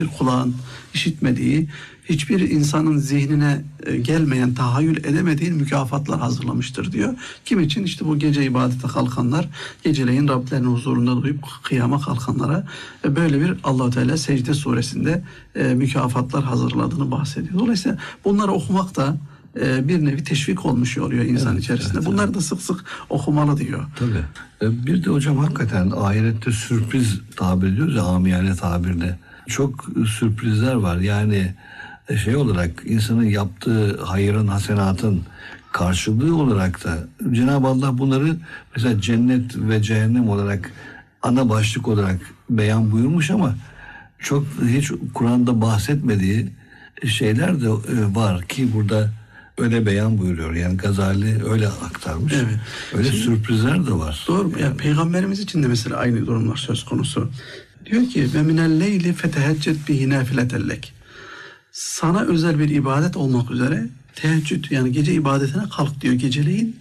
kulağın işitmediği, hiçbir insanın zihnine gelmeyen, tahayyül edemediği mükafatlar hazırlamıştır diyor. Kim için? İşte bu gece ibadete kalkanlar, geceleyin Rablerinin huzurunda duyup kıyama kalkanlara böyle bir Allah-u Teala Secde suresinde mükafatlar hazırladığını bahsediyor. Dolayısıyla bunları okumak da bir nevi teşvik olmuş oluyor insan içerisinde. Evet, bunları da sık sık okumalı diyor. Tabii. Bir de hocam hakikaten ahirette sürpriz tabir ediyoruz ya, amiyane tabirle. Çok sürprizler var. Yani şey olarak insanın yaptığı hayırın, hasenatın karşılığı olarak da Cenab-ı Allah bunları mesela cennet ve cehennem olarak ana başlık olarak beyan buyurmuş ama çok hiç Kur'an'da bahsetmediği şeyler de var ki burada öyle beyan buyuruyor. Yani Gazali öyle aktarmış. Evet. Öyle şimdi, sürprizler de var. Doğru. Yani Peygamberimiz için de mesela aynı durumlar söz konusu. Diyor ki ve minel leyli feteheccet bihi nafiletellek. Sana özel bir ibadet olmak üzere teheccüd yani gece ibadetine kalk diyor geceleyin.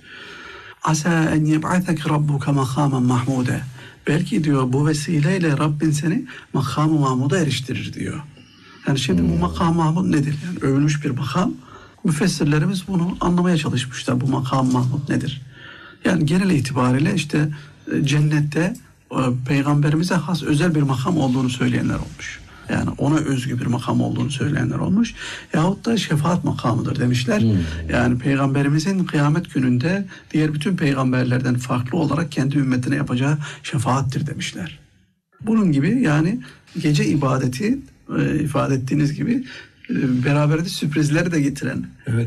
Asa en yeb'atheke rabbuke makamen mahmude. Belki diyor bu vesileyle Rabbin seni makam-ı mahmuda eriştirir diyor. Yani şimdi bu makam-ı mahmud nedir? Yani övülmüş bir makam. Müfessirlerimiz bunu anlamaya çalışmışlar. Bu makam-ı mahmud nedir? Yani genel itibariyle işte cennette Peygamberimize has özel bir makam olduğunu söyleyenler olmuş. Yani ona özgü bir makam olduğunu söyleyenler olmuş. Yahut da şefaat makamıdır demişler. Yani Peygamberimizin kıyamet gününde diğer bütün peygamberlerden farklı olarak kendi ümmetine yapacağı şefaattir demişler. Bunun gibi yani gece ibadeti ifade ettiğiniz gibi beraberinde sürprizleri de getiren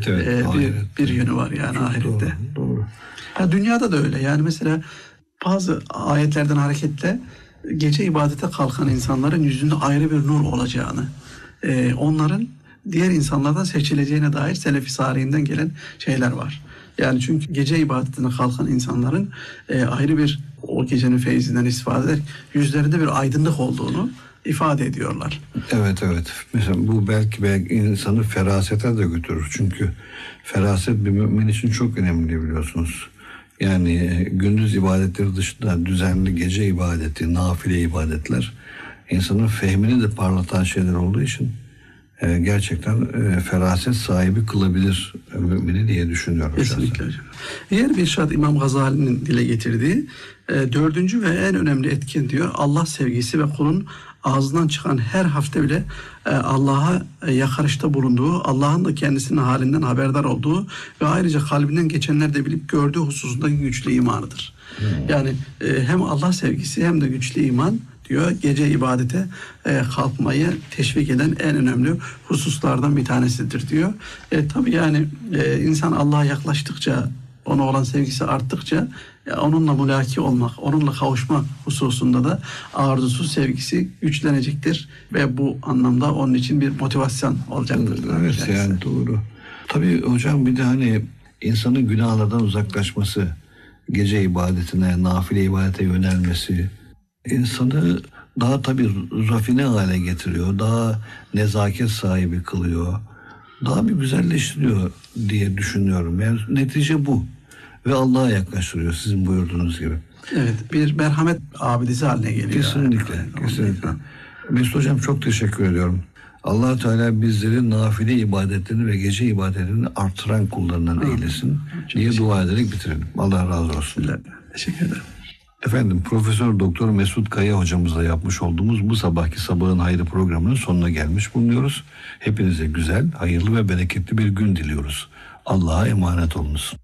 bir yönü var yani çok ahirette. Doğru. Ya dünyada da öyle. Yani mesela bazı ayetlerden hareketle gece ibadete kalkan insanların yüzünde ayrı bir nur olacağını, onların diğer insanlardan seçileceğine dair Selefi Salih'inden gelen şeyler var. Yani çünkü gece ibadetine kalkan insanların ayrı bir o gecenin feyzinden istifade ederek yüzlerinde bir aydınlık olduğunu ifade ediyorlar. Evet. Mesela bu belki insanı ferasete de götürür. Çünkü feraset bir mümin için çok önemli biliyorsunuz. Yani gündüz ibadetleri dışında düzenli gece ibadeti, nafile ibadetler insanın fehmini de parlatan şeyler olduğu için gerçekten feraset sahibi kılabilir mümini diye düşünüyorum. Kesinlikle hocam. Diğer bir şart İmam Gazali'nin dile getirdiği dördüncü ve en önemli etken diyor Allah sevgisi ve kulun ağzından çıkan her hafta bile Allah'a yakarışta bulunduğu, Allah'ın da kendisinin halinden haberdar olduğu ve ayrıca kalbinden geçenler de bilip gördüğü hususundaki güçlü imanıdır. Yani hem Allah sevgisi hem de güçlü iman diyor gece ibadete kalkmayı teşvik eden en önemli hususlardan bir tanesidir diyor. Tabii yani insan Allah'a yaklaştıkça, ona olan sevgisi arttıkça onunla mülaki olmak, onunla kavuşma hususunda da arzusu, sevgisi güçlenecektir ve bu anlamda onun için bir motivasyon olacaktır. Evet yani doğru. Tabii hocam bir de hani insanın günahlardan uzaklaşması, gece ibadetine, nafile ibadete yönelmesi insanı daha tabii rafine hale getiriyor, daha nezaket sahibi kılıyor, daha bir güzelleştiriyor diye düşünüyorum. Yani netice bu. Ve Allah'a yaklaştırıyor sizin buyurduğunuz gibi. Evet, bir merhamet abidesi haline geliyor. Kesinlikle. Mesut Hocam çok teşekkür ediyorum. Allah Teala bizleri nafile ibadetlerini ve gece ibadetlerini artıran kullarından eylesin diye dua ederek bitirelim. Allah razı olsun. Teşekkür ederim. Efendim Profesör Doktor Mesut Kaya hocamızla yapmış olduğumuz bu sabahki Sabahın Hayrı programının sonuna gelmiş bulunuyoruz. Hepinize güzel, hayırlı ve bereketli bir gün diliyoruz. Allah'a emanet olunuz.